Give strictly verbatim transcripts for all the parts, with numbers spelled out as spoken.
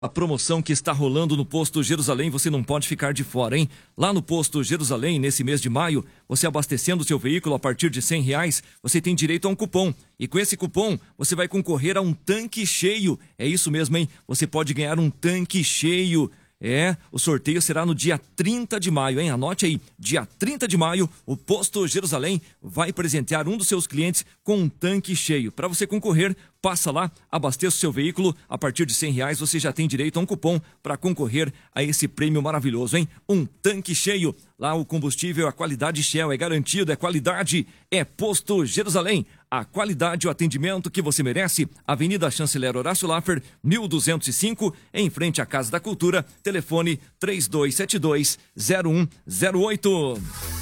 A promoção que está rolando no Posto Jerusalém, você não pode ficar de fora, hein? Lá no Posto Jerusalém, nesse mês de maio, você abastecendo seu veículo a partir de cem reais, você tem direito a um cupom. E com esse cupom, você vai concorrer a um tanque cheio. É isso mesmo, hein? Você pode ganhar um tanque cheio. É, o sorteio será no dia trinta de maio, hein? Anote aí, dia trinta de maio, o Posto Jerusalém vai presentear um dos seus clientes com um tanque cheio. Para você concorrer, passa lá, abasteça o seu veículo, a partir de cem reais você já tem direito a um cupom para concorrer a esse prêmio maravilhoso, hein? Um tanque cheio. Lá o combustível, a qualidade Shell é garantido, é qualidade, é Posto Jerusalém. A qualidade e o atendimento que você merece. Avenida Chanceler Horácio Laffer, mil duzentos e cinco, em frente à Casa da Cultura. Telefone três dois sete dois, zero um zero oito.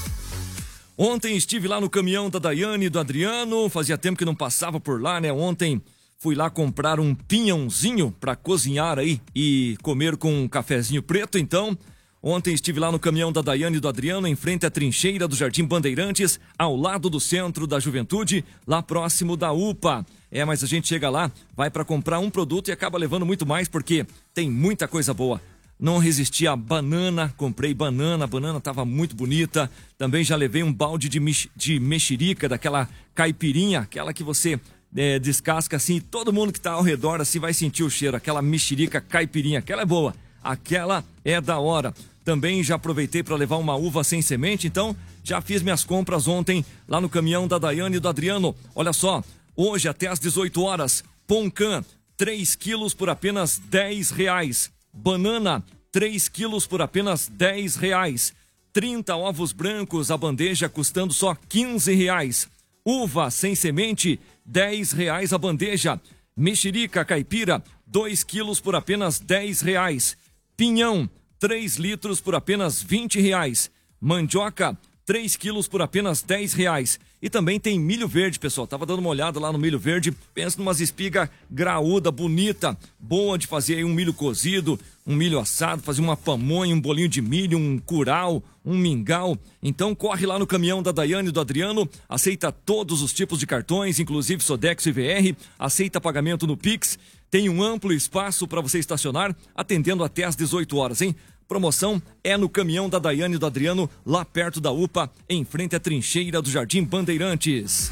Ontem estive lá no caminhão da Daiane e do Adriano. Fazia tempo que não passava por lá, né? Ontem fui lá comprar um pinhãozinho para cozinhar aí e comer com um cafezinho preto, então... Ontem estive lá no caminhão da Daiane e do Adriano, em frente à trincheira do Jardim Bandeirantes, ao lado do Centro da Juventude, lá próximo da U P A. É, mas a gente chega lá, vai para comprar um produto e acaba levando muito mais, porque tem muita coisa boa. Não resisti à banana, comprei banana, a banana estava muito bonita. Também já levei um balde de, mex, de mexerica, daquela caipirinha, aquela que você é, descasca assim, e todo mundo que está ao redor assim vai sentir o cheiro, aquela mexerica caipirinha, aquela é boa. Aquela é da hora. Também já aproveitei para levar uma uva sem semente, então já fiz minhas compras ontem lá no caminhão da Daiane e do Adriano. Olha só, hoje até às dezoito horas, Poncã, três quilos por apenas dez reais. Banana, três quilos por apenas dez reais. trinta ovos brancos, a bandeja custando só quinze reais. Uva sem semente, dez reais a bandeja. Mexerica caipira, dois quilos por apenas dez reais. Pinhão, três litros por apenas vinte reais. Mandioca, três quilos por apenas dez reais. E também tem milho verde, pessoal. Tava dando uma olhada lá no milho verde. Pensa numas espiga graúda, bonita, boa de fazer aí um milho cozido, um milho assado, fazer uma pamonha, um bolinho de milho, um curau, um mingau. Então corre lá no caminhão da Daiane e do Adriano. Aceita todos os tipos de cartões, inclusive Sodexo e V R. Aceita pagamento no Pix. Tem um amplo espaço para você estacionar, atendendo até às dezoito horas, hein? Promoção é no caminhão da Daiane e do Adriano, lá perto da U P A, em frente à trincheira do Jardim Bandeirantes.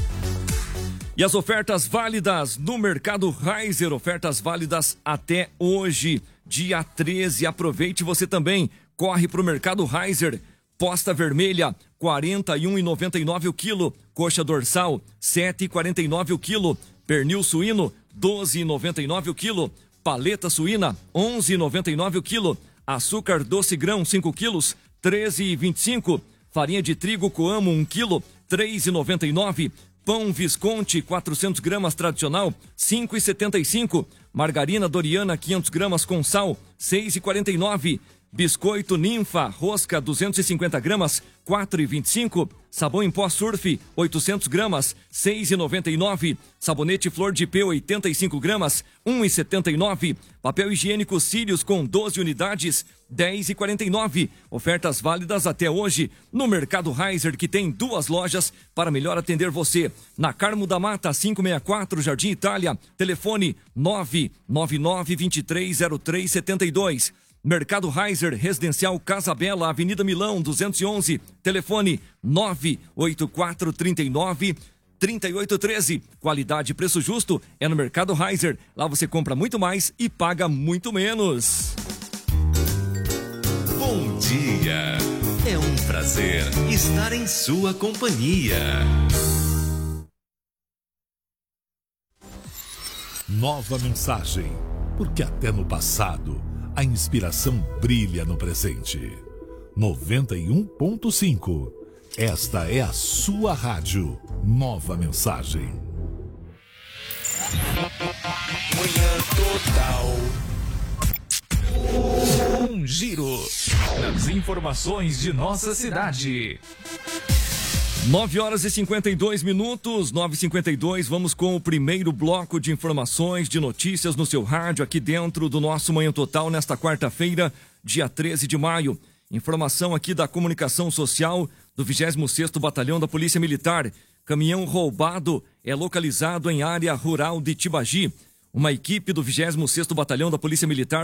E as ofertas válidas no Mercado Reiser, ofertas válidas até hoje, dia treze. Aproveite você também, corre para o Mercado Reiser. Posta vermelha, quarenta e um reais e noventa e nove centavos o quilo. Coxa dorsal, sete reais e quarenta e nove centavos o quilo. Pernil suíno, doze reais e noventa e nove centavos o quilo. Paleta suína, onze reais e noventa e nove centavos o quilo. Açúcar doce grão, cinco quilos, treze reais e vinte e cinco centavos. Farinha de trigo Coamo, um quilo, três reais e noventa e nove centavos. Pão Visconti, quatrocentos gramas tradicional, cinco reais e setenta e cinco centavos. Margarina Doriana, quinhentos gramas com sal, seis reais e quarenta e nove centavos. Biscoito Ninfa, rosca, duzentos e cinquenta gramas, quatro reais e vinte e cinco centavos. Sabão em pó Surf, oitocentos gramas, seis reais e noventa e nove centavos. Sabonete Flor de P, oitenta e cinco gramas, um real e setenta e nove centavos. Papel higiênico Sirius com doze unidades, dez reais e quarenta e nove centavos. Ofertas válidas até hoje no Mercado Reiser, que tem duas lojas para melhor atender você. Na Carmo da Mata, quinhentos e sessenta e quatro, Jardim Itália. Telefone nove nove nove, dois três zero três sete dois. Mercado Reiser, Residencial Casa Bela, Avenida Milão, duzentos e onze. Telefone nove oito quatro três nove, três oito um três. Qualidade e preço justo é no Mercado Reiser. Lá você compra muito mais e paga muito menos. Bom dia. É um prazer estar em sua companhia. Nova mensagem, porque até no passado a inspiração brilha no presente. noventa e um ponto cinco. Esta é a sua rádio. Nova mensagem. Manhã Total. Um giro nas informações de nossa cidade. nove horas e cinquenta e dois minutos, nove e cinquenta e dois, vamos com o primeiro bloco de informações, de notícias no seu rádio, aqui dentro do nosso Manhã Total, nesta quarta-feira, dia treze de maio. Informação aqui da comunicação social do vigésimo sexto Batalhão da Polícia Militar. Caminhão roubado é localizado em área rural de Tibagi. Uma equipe do vigésimo sexto Batalhão da Polícia Militar